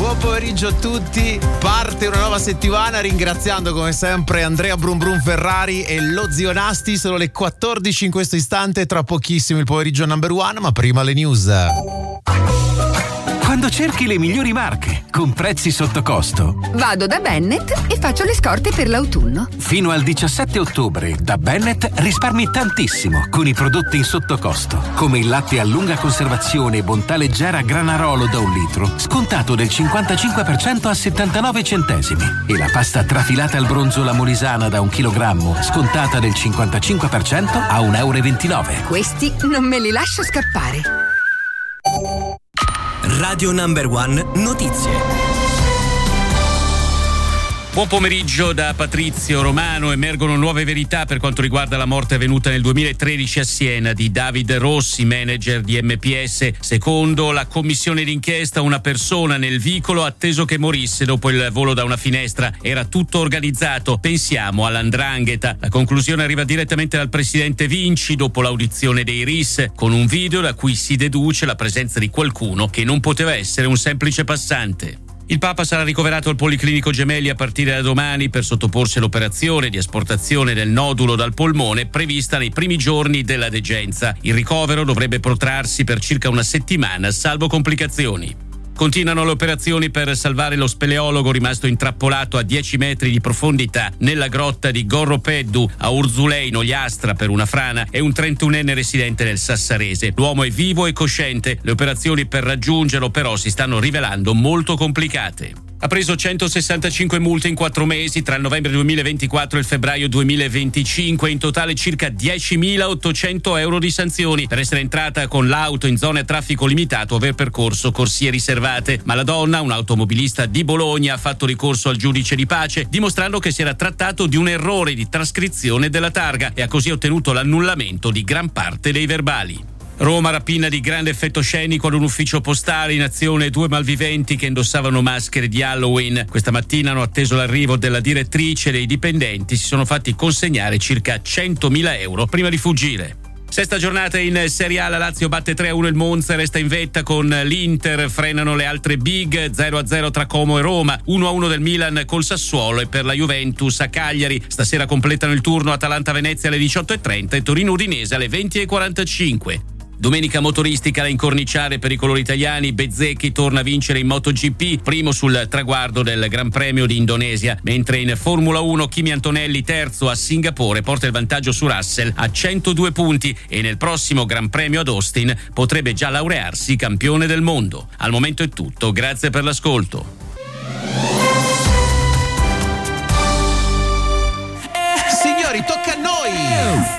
Buon pomeriggio a tutti, parte una nuova settimana ringraziando come sempre Andrea Brum Brum Ferrari e lo zio Nasti. Sono le 14 in questo istante, tra pochissimo il pomeriggio number one, ma prima le news. Quando cerchi le migliori marche con prezzi sotto costo, vado da Bennett e faccio le scorte per l'autunno. Fino al 17 ottobre da Bennett risparmi tantissimo con i prodotti in sottocosto, come il latte a lunga conservazione Bontà Leggera Granarolo da 1 litro, scontato del 55% a 79 centesimi, e la pasta trafilata al bronzo La Molisana da 1 chilogrammo, scontata del 55% a 1,29 euro. Questi non me li lascio scappare. Radio Number One Notizie. Buon pomeriggio da Patrizio Romano. Emergono nuove verità per quanto riguarda la morte avvenuta nel 2013 a Siena di David Rossi, manager di MPS. Secondo la commissione d'inchiesta, una persona nel vicolo ha atteso che morisse dopo il volo da una finestra. Era tutto organizzato. Pensiamo all''ndrangheta. La conclusione arriva direttamente dal presidente Vinci dopo l'audizione dei RIS, con un video da cui si deduce la presenza di qualcuno che non poteva essere un semplice passante. Il Papa sarà ricoverato al Policlinico Gemelli a partire da domani per sottoporsi all'operazione di asportazione del nodulo dal polmone prevista nei primi giorni della degenza. Il ricovero dovrebbe protrarsi per circa una settimana, salvo complicazioni. Continuano le operazioni per salvare lo speleologo rimasto intrappolato a 10 metri di profondità nella grotta di Gorropeddu a Urzuleino, Gliastra, per una frana, e un 31enne residente nel Sassarese. L'uomo è vivo e cosciente. Le operazioni per raggiungerlo però si stanno rivelando molto complicate. Ha preso 165 multe in 4 mesi tra il novembre 2024 e il febbraio 2025, in totale circa 10.800 euro di sanzioni per essere entrata con l'auto in zone a traffico limitato o aver percorso corsie riservate. Ma la donna, un'automobilista di Bologna, ha fatto ricorso al giudice di pace dimostrando che si era trattato di un errore di trascrizione della targa e ha così ottenuto l'annullamento di gran parte dei verbali. Roma, rapina di grande effetto scenico ad un ufficio postale, in azione 2 malviventi che indossavano maschere di Halloween. Questa mattina hanno atteso l'arrivo della direttrice e dei dipendenti si sono fatti consegnare circa 100.000 euro prima di fuggire. Sesta giornata in Serie A, la Lazio batte 3-1 il Monza e resta in vetta con l'Inter, frenano le altre big, 0-0 tra Como e Roma, 1-1 del Milan col Sassuolo e per la Juventus a Cagliari. Stasera completano il turno Atalanta-Venezia alle 18.30 e Torino-Udinese alle 20.45. Domenica motoristica da incorniciare per i colori italiani. Bezzecchi torna a vincere in MotoGP, primo sul traguardo del Gran Premio di Indonesia, mentre in Formula 1 Kimi Antonelli, terzo a Singapore, porta il vantaggio su Russell a 102 punti e nel prossimo Gran Premio ad Austin potrebbe già laurearsi campione del mondo. Al momento è tutto, grazie per l'ascolto. Signori, tocca a noi!